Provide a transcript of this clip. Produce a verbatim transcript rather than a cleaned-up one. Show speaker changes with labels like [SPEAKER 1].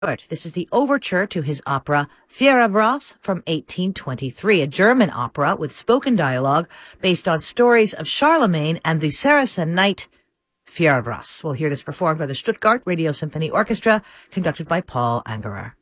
[SPEAKER 1] This is the overture to his opera Fierabras from eighteen twenty-three, a German opera with spoken dialogue based on stories of Charlemagne and the Saracen knight Fierabras. We'll hear this performed by the Stuttgart Radio Symphony Orchestra, conducted by Paul Angerer.